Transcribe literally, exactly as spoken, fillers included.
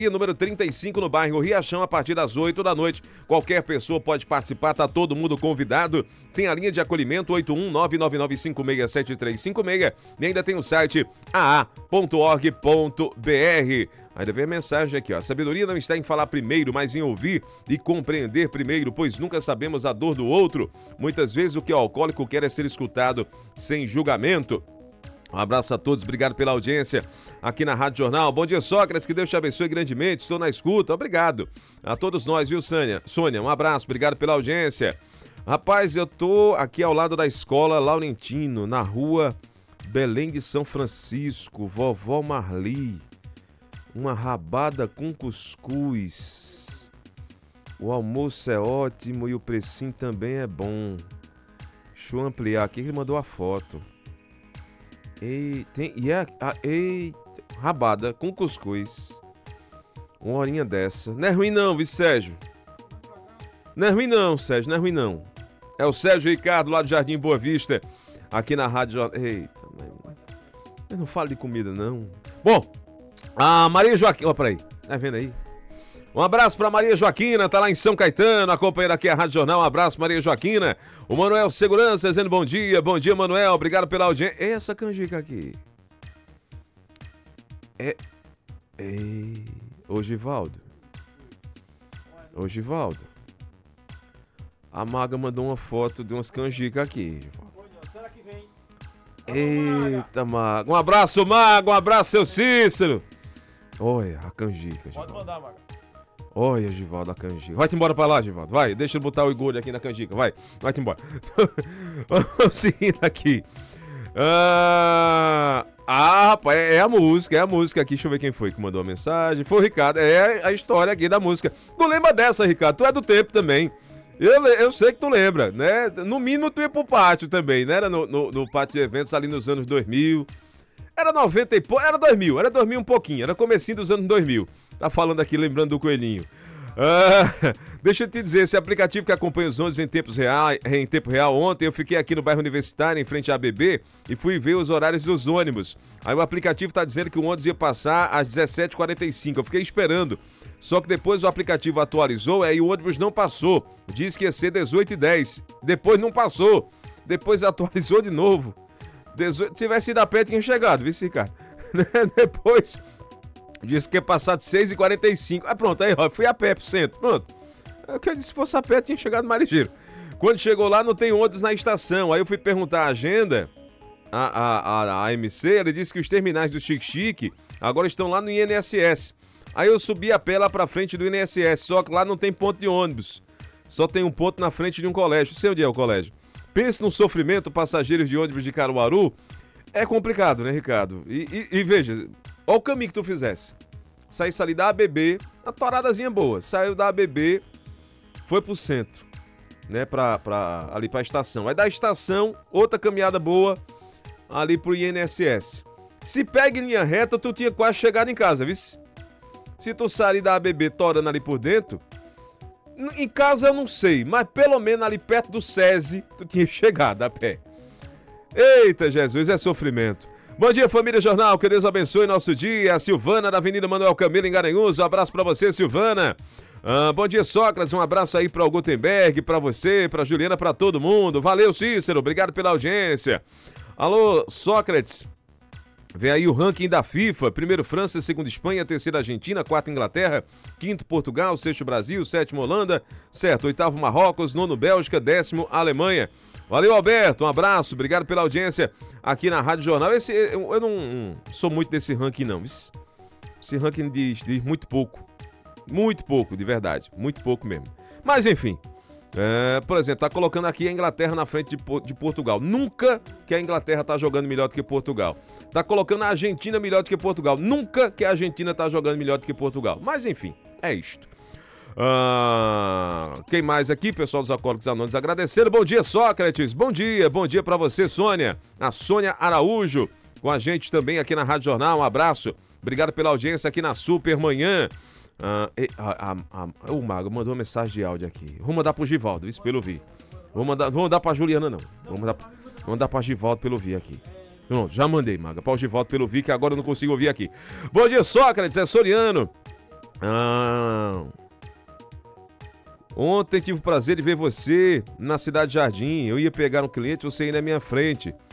e número trinta e cinco no bairro Riachão, a partir das oito da noite. Qualquer pessoa pode participar, tá todo mundo convidado. Tem a linha de acolhimento oito um nove nove nove cinco seis sete três cinco seis e ainda tem o site a a ponto org ponto b r. Ainda vem a mensagem aqui, ó. A sabedoria não está em falar primeiro, mas em ouvir e compreender primeiro, pois nunca sabemos a dor do outro. Muitas vezes o que o alcoólico quer é ser escutado sem julgamento. Um abraço a todos, obrigado pela audiência aqui na Rádio Jornal. Bom dia, Sócrates, que Deus te abençoe grandemente, estou na escuta, obrigado a todos nós, viu, Sônia? Sônia, um abraço, obrigado pela audiência. Rapaz, eu tô aqui ao lado da escola Laurentino, na rua Belém de São Francisco, vovó Marli, uma rabada com cuscuz, o almoço é ótimo e o precinho também é bom. Deixa eu ampliar aqui, ele mandou a foto. Ei, tem, e é, a, ei, rabada com cuscuz. Uma horinha dessa. Não é ruim não, viu, Sérgio? Não é ruim não, Sérgio, não é ruim não. É o Sérgio Ricardo, lá do Jardim Boa Vista, aqui na Rádio... Eita, eu não falo de comida, não. Bom, a Maria Joaquina... Ó, peraí, tá vendo aí? Um abraço pra Maria Joaquina, tá lá em São Caetano, acompanhando aqui a Rádio Jornal. Um abraço, Maria Joaquina. O Manuel Segurança dizendo bom dia. Bom dia, Manuel. Obrigado pela audiência. Essa canjica aqui. É... Ei... Ô, Givaldo. Ô, Givaldo. A Maga mandou uma foto de umas canjicas aqui. Será que vem? Eita, Maga. Um abraço, Maga. Um abraço, seu Cícero. Olha a canjica, Givaldo. Pode mandar, Maga. Olha, Givaldo, a canjica. Vai-te embora pra lá, Givaldo. Vai, deixa eu botar o engolho aqui na canjica. Vai, vai-te embora. Vamos seguindo aqui. Ah, ah, rapaz, é a música, é a música aqui. Deixa eu ver quem foi que mandou a mensagem. Foi o Ricardo. É a história aqui da música. Tu lembra dessa, Ricardo? Tu é do tempo também. Eu, eu sei que tu lembra, né? No mínimo tu ia pro pátio também, né? Era no, no, no pátio de eventos ali nos anos dois mil. Era noventa e pouco, era dois mil, era dois mil um pouquinho, era comecinho dos anos dois mil. Tá falando aqui, lembrando do coelhinho. Ah, deixa eu te dizer, esse aplicativo que acompanha os ônibus em, tempos real, em tempo real, ontem eu fiquei aqui no bairro Universitário, em frente à A B B, e fui ver os horários dos ônibus. Aí o aplicativo tá dizendo que o ônibus ia passar às dezessete e quarenta e cinco, eu fiquei esperando. Só que depois o aplicativo atualizou, aí o ônibus não passou. Disse que ia ser dezoito e dez, depois não passou, depois atualizou de novo. dezoito, se tivesse ido a pé, tinha chegado, viu, Ricardo? Depois... Disse que ia passar de seis e quarenta e cinco. Ah, pronto, aí ó, fui a pé pro centro. Pronto. Eu que disse, se fosse a pé, tinha chegado mais ligeiro. Quando chegou lá, não tem ônibus na estação. Aí eu fui perguntar a agenda, a, a, a, a M C, ele disse que os terminais do Chique Chique agora estão lá no I N S S. Aí eu subi a pé lá pra frente do I N S S, só que lá não tem ponto de ônibus. Só tem um ponto na frente de um colégio. Não sei onde é o colégio. Pense no sofrimento, passageiros de ônibus de Caruaru. É complicado, né, Ricardo? E, e, e veja... Olha o caminho que tu fizesse. Saísse ali da A B B, uma toradazinha boa. Saiu da A B B, foi pro centro, né? Pra, pra, ali pra estação. Aí da estação, outra caminhada boa, ali pro I N S S. Se pega em linha reta, tu tinha quase chegado em casa, viu? Se tu sair da A B B torando ali por dentro, em casa eu não sei, mas pelo menos ali perto do SESI, tu tinha chegado a pé. Eita, Jesus, é sofrimento. Bom dia, família Jornal, que Deus abençoe nosso dia. A Silvana, da Avenida Manuel Camilo, em Garanhuns. Um abraço pra você, Silvana. Ah, bom dia, Sócrates. Um abraço aí para o Gutenberg, para você, para Juliana, para todo mundo. Valeu, Cícero. Obrigado pela audiência. Alô, Sócrates. Vem aí o ranking da FIFA. Primeiro França, segundo Espanha, terceiro Argentina, quarto Inglaterra, quinto Portugal, sexto Brasil, sétimo Holanda, certo, oitavo Marrocos, nono Bélgica, décimo Alemanha. Valeu, Alberto, um abraço, obrigado pela audiência aqui na Rádio Jornal. Esse, eu, eu não sou muito desse ranking, não. Esse, esse ranking diz, diz muito pouco, muito pouco, de verdade, muito pouco mesmo. Mas, enfim, é, por exemplo, tá colocando aqui a Inglaterra na frente de, de Portugal. Nunca que a Inglaterra tá jogando melhor do que Portugal. Tá colocando a Argentina melhor do que Portugal. Nunca que a Argentina tá jogando melhor do que Portugal. Mas, enfim, é isto. Ah, quem mais aqui? Pessoal dos Alcoólicos Anônimos agradecendo. Bom dia, Sócrates. Bom dia, bom dia pra você, Sônia. A Sônia Araújo com a gente também aqui na Rádio Jornal. Um abraço. Obrigado pela audiência aqui na Super Manhã. Ah, e, a, a, a, o Mago mandou uma mensagem de áudio aqui. Vou mandar pro Givaldo, isso pelo ouvir. Vou mandar, vou mandar pra Juliana, não. Vou mandar, vou mandar pra Givaldo pelo ouvir aqui. Pronto, já mandei, Maga. Pra o Givaldo pelo ouvir, que agora eu não consigo ouvir aqui. Bom dia, Sócrates. É Soriano. Ah, ontem tive o prazer de ver você na Cidade Jardim. Eu ia pegar um cliente, você ia na minha frente.